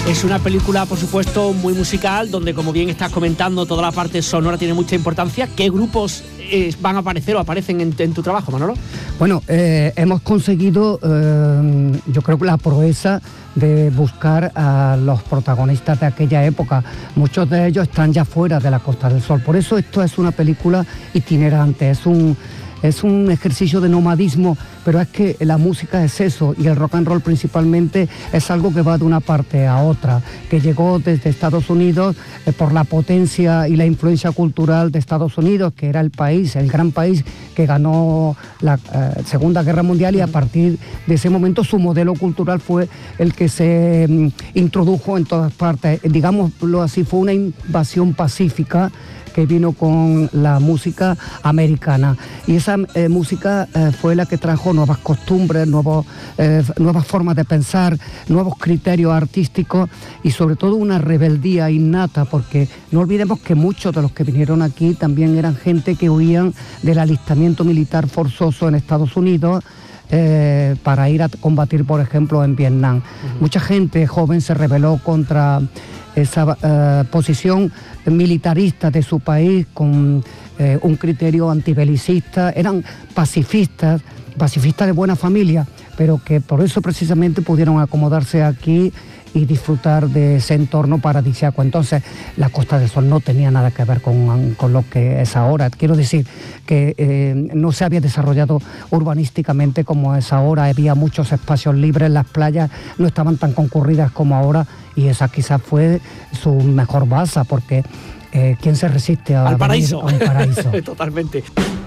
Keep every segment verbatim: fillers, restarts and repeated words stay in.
Es una película, por supuesto, muy musical, donde, como bien estás comentando, toda la parte sonora tiene mucha importancia. ¿Qué grupos eh, van a aparecer o aparecen en, en tu trabajo, Manolo? Bueno, eh, hemos conseguido, eh, yo creo que la proeza de buscar a los protagonistas de aquella época. Muchos de ellos están ya fuera de la Costa del Sol. Por eso esto es una película itinerante, es un... Es un ejercicio de nomadismo, pero es que la música es eso, y el rock and roll principalmente es algo que va de una parte a otra, que llegó desde Estados Unidos eh, por la potencia y la influencia cultural de Estados Unidos, que era el país, el gran país que ganó la eh, Segunda Guerra Mundial, y a partir de ese momento su modelo cultural fue el que se mm, introdujo en todas partes. Digámoslo así, fue una invasión pacífica que vino con la música americana, y esa eh, música eh, fue la que trajo nuevas costumbres, nuevos, eh, nuevas formas de pensar, nuevos criterios artísticos y sobre todo una rebeldía innata, porque no olvidemos que muchos de los que vinieron aquí también eran gente que huían del alistamiento militar forzoso en Estados Unidos, Eh, para ir a combatir, por ejemplo, en Vietnam. Uh-huh. Mucha gente joven se rebeló contra esa eh, posición militarista de su país con eh, un criterio antibelicista. Eran pacifistas, pacifistas de buena familia, pero que por eso precisamente pudieron acomodarse aquí y disfrutar de ese entorno paradisíaco. Entonces, la Costa del Sol no tenía nada que ver con, con lo que es ahora. Quiero decir que eh, no se había desarrollado urbanísticamente como es ahora. Había muchos espacios libres, las playas no estaban tan concurridas como ahora, y esa quizás fue su mejor baza, porque eh, ¿quién se resiste a al paraíso? A un paraíso? Totalmente.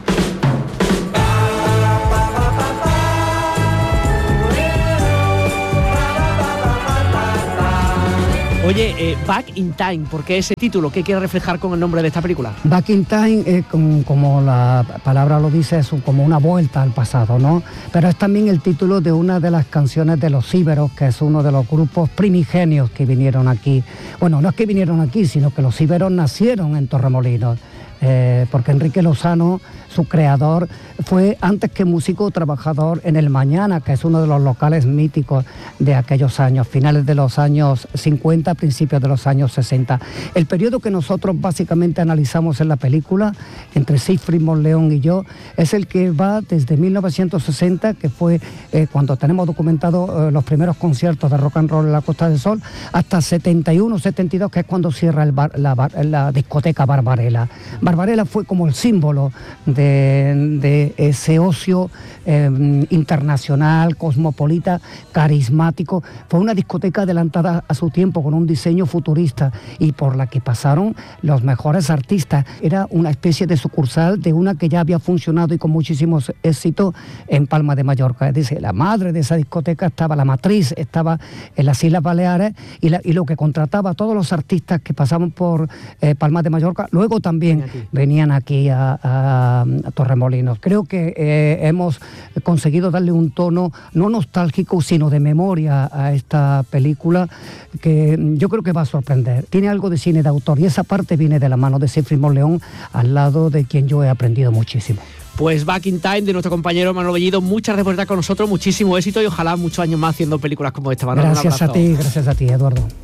Oye, eh, Back in Time, ¿por qué ese título? ¿Qué quiere reflejar con el nombre de esta película? Back in Time, eh, como, como la palabra lo dice, es un, como una vuelta al pasado, ¿no? Pero es también el título de una de las canciones de Los Íberos, que es uno de los grupos primigenios que vinieron aquí. Bueno, no es que vinieron aquí, sino que los Íberos nacieron en Torremolinos. Eh, porque Enrique Lozano, su creador, fue antes que músico trabajador en El Mañana, que es uno de los locales míticos de aquellos años, finales de los años cincuenta, principios de los años sesenta. El periodo que nosotros básicamente analizamos en la película, entre Siegfried Monleón y yo, es el que va desde mil novecientos sesenta, que fue eh, cuando tenemos documentado eh, los primeros conciertos de rock and roll en la Costa del Sol, hasta setenta y uno, setenta y dos, que es cuando cierra el bar, la, bar, la discoteca Barbarella. Barbarella fue como el símbolo de, de ese ocio eh, internacional, cosmopolita, carismático. Fue una discoteca adelantada a su tiempo, con un diseño futurista, y por la que pasaron los mejores artistas. Era una especie de sucursal de una que ya había funcionado y con muchísimos éxitos en Palma de Mallorca. Es decir, la madre de esa discoteca estaba, la matriz estaba en las Islas Baleares, y, la, y lo que contrataba a todos los artistas que pasaban por eh, Palma de Mallorca, luego también aquí. venían aquí a, a, a Torremolinos. Creo que eh, hemos conseguido darle un tono no nostálgico, sino de memoria a esta película, que yo creo que va a sorprender. Tiene algo de cine de autor, y esa parte viene de la mano de Siegfried Monleón, al lado de quien yo he aprendido muchísimo. Pues Back in Time, de nuestro compañero Manolo Bellido, muchas gracias por estar con nosotros, muchísimo éxito y ojalá muchos años más haciendo películas como esta. Gracias a ti, gracias a ti, Eduardo.